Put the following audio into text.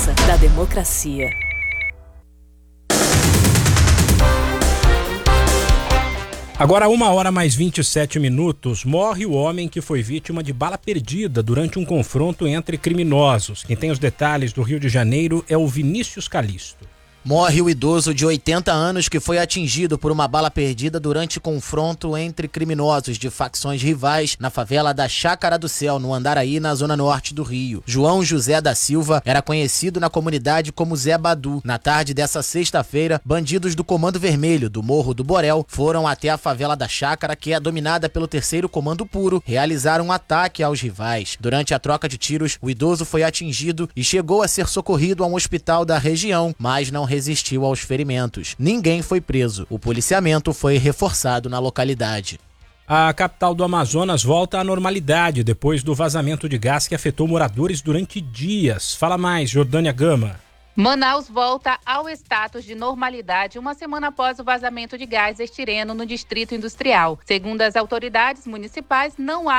força da democracia. Agora 1h mais 27, morre o homem que foi vítima de bala perdida durante um confronto entre criminosos. Quem tem os detalhes do Rio de Janeiro é o Vinícius Calisto. Morre o idoso de 80 anos que foi atingido por uma bala perdida durante confronto entre criminosos de facções rivais na favela da Chácara do Céu, no Andaraí, na zona norte do Rio. João José da Silva era conhecido na comunidade como Zé Badu. Na tarde dessa sexta-feira, bandidos do Comando Vermelho do Morro do Borel foram até a favela da Chácara, que é dominada pelo 3º Comando Puro, realizaram um ataque aos rivais. Durante a troca de tiros, o idoso foi atingido e chegou a ser socorrido a um hospital da região, mas não resistiu aos ferimentos. Ninguém foi preso. O policiamento foi reforçado na localidade. A capital do Amazonas volta à normalidade depois do vazamento de gás que afetou moradores durante dias. Fala mais, Jordânia Gama. Manaus volta ao status de normalidade uma semana após o vazamento de gás estireno no Distrito Industrial. Segundo as autoridades municipais, não há